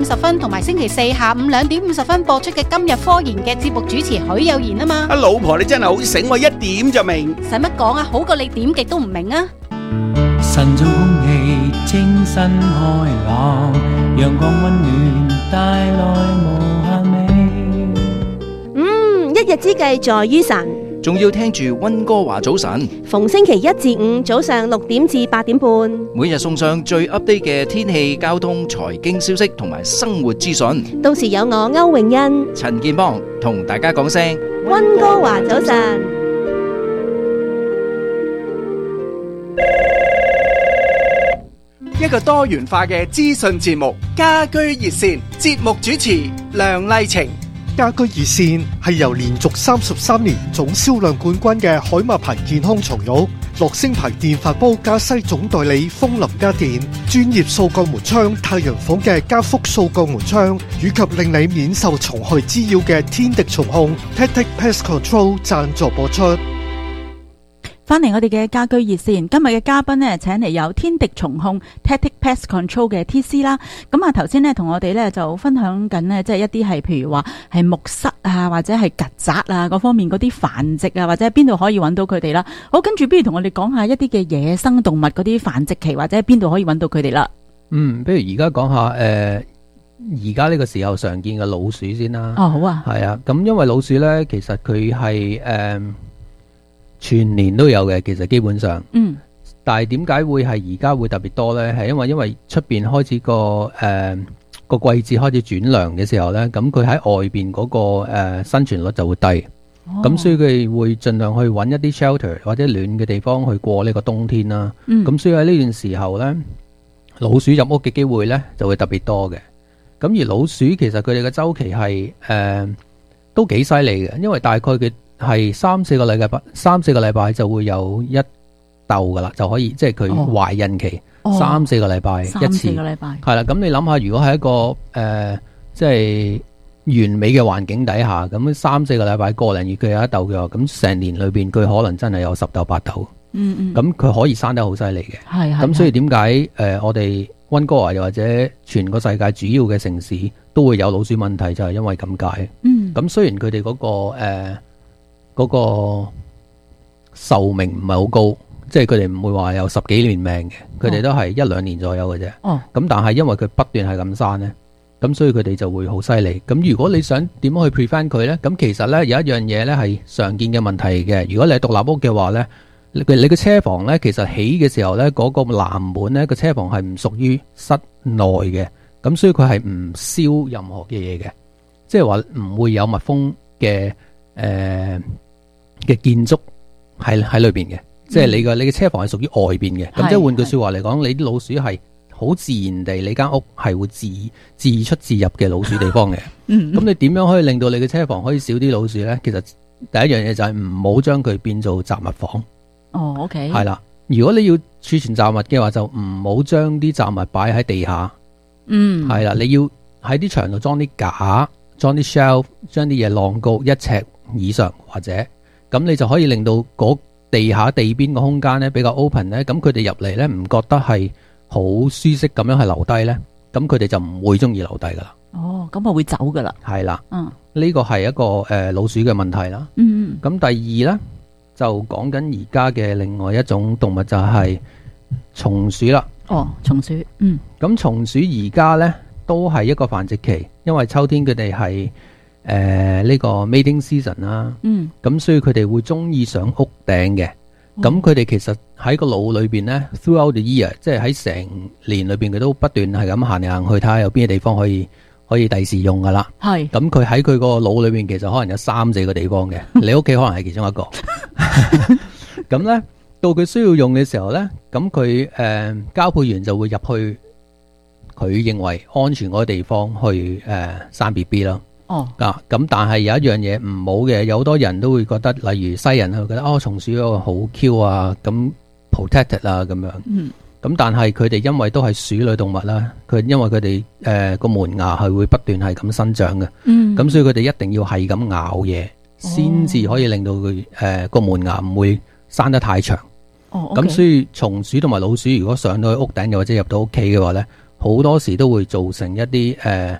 50同埋星期四下午2點50分播出嘅今日科研嘅節目主持許有賢啊嘛。 老婆你真係好醒，我一點就明。 使乜講啊？好過你點極都唔明啊！ 晨早空氣清新開朗，陽光溫暖帶來無限美。 一日之計在於晨， 仲要聽住溫哥華早晨， 逢星期一至五早上6點至8點半， 每日送上最 update 嘅天氣、交通、財經消息同埋生活資訊。 到時有我歐詠欣、 陳健邦同大家講聲溫哥華早晨。 一個多元化嘅資訊節目，家居熱線，節目主持梁麗晴。 家居熱線係由連續33年總銷量冠軍嘅海馬牌健康床褥、樂聲牌電飯煲加西總代理風林家電、專業掃鋼門窗太陽房嘅加福掃鋼門窗，以及令你免受蟲害滋擾嘅天敵蟲控 Tactic Pest Control 贊助播出。 翻嚟我哋嘅家居熱線，今日嘅嘉賓呢，請嚟有天敵蟲控 Tactic Pest Control 嘅 TC 啦。咁啊頭先呢，同我哋呢就分享緊呢，即係一啲係譬如話係木虱啊，或者係曱甴啊嗰方面嗰啲繁殖啊，或者邊度可以揾到佢哋啦。好，跟住不如同我哋講下一啲嘅野生動物嗰啲繁殖期，或者邊度可以揾到佢哋啦。 不如而家講下而家呢個時候常見嘅老鼠先啦。 哦，好啊。 係啊，咁因為老鼠呢，其實佢係全年都有嘅，其實基本上，但係點解會係而家會特別多呢？係因為出邊開始個季節開始轉涼嘅時候呢，咁佢喺外邊嗰個生存率就會低，咁所以佢會盡量去揾一啲 shelter 或者暖嘅地方去過呢個冬天啦。咁所以喺呢段時候呢，老鼠入屋嘅機會呢就會特別多嘅。咁而老鼠其實佢哋嘅週期係都幾犀利嘅，因為大概佢係3-4個禮拜就會有一竇噶啦，就可以即係佢懷孕期3-4個禮拜一次。 3-4個禮拜係啦，咁你諗下，如果喺一個即係完美嘅環境底下，咁3-4個禮拜個零月佢有一竇嘅話，咁成年裏邊佢可能真係有10竇8竇。咁佢可以生得好犀利嘅。係咁所以點解我哋溫哥華又或者全個世界主要嘅城市都會有老鼠問題，就係因為咁解。咁雖然佢哋嗰個壽命唔係好高，即係佢哋唔會話有10幾年命嘅，佢哋都係1-2年左右嘅啫。咁但係因為佢不斷係咁生呢，咁所以佢哋就會好犀利。咁如果你想點樣去 prevent 佢呢？咁其實呢，有一樣嘢呢係常見嘅問題嘅。如果你係獨立屋嘅話呢，你個車房呢，其實起嘅時候呢，嗰個南門呢個車房係唔屬於室內嘅，咁所以佢係唔燒任何嘅嘢嘅，即係話唔會有密封嘅建築喺裏邊嘅，即係你嘅車房係屬於外邊嘅。咁即係換句說話嚟講，你啲老鼠係好自然地，你間屋係會自出自入嘅老鼠地方嘅。咁你點樣可以令到你嘅車房可以少啲老鼠呢？其實第一樣嘢就係唔好將佢變做雜物房。 OK。 係啦，如果你要儲存雜物嘅話，就唔好將啲雜物擺喺地下。係啦，你要喺啲牆度裝啲架，裝啲 shelf， 將啲嘢晾高1尺以上，或者咁你就可以令到嗰地下地邊個空間咧比較 open 咧，咁佢哋入嚟咧唔覺得係好舒適咁樣係留低咧，咁佢哋就唔會中意留低噶啦。 咁我會走噶啦。係啦，呢個係一個老鼠嘅問題啦。咁第二咧就講緊而家嘅另外一種動物就係松鼠啦。 松鼠。 咁松鼠而家咧都係一個繁殖期，因為秋天佢哋係呢個 mating season 啦，咁所以佢哋會中意上屋頂嘅。咁佢哋其實喺個腦裏邊呢 throughout the year， 即係喺成年裏邊佢都不斷係咁行嚟行去，睇下有邊啲地方可以第時用噶啦。係咁佢喺佢個腦裏邊其實可能有3-4個地方嘅，你屋企可能係其中一個。咁呢，到佢需要用嘅時候呢，咁佢交配員就會入去佢認為安全嗰個地方去生 BB 咯。咁但係有一樣嘢唔好嘅，有好多人都會覺得，例如西人會覺得松鼠嗰個好 Q 啊，咁 protected 啊咁樣。咁但係佢哋因為都係鼠類動物啦，因為佢哋個門牙係會不斷係咁生長嘅。咁所以佢哋一定要係咁咬嘢，先至可以令到佢個門牙唔會生得太長。咁所以松鼠同埋老鼠如果上到去屋頂又或者入到屋企嘅話呢， 好多時都會造成一啲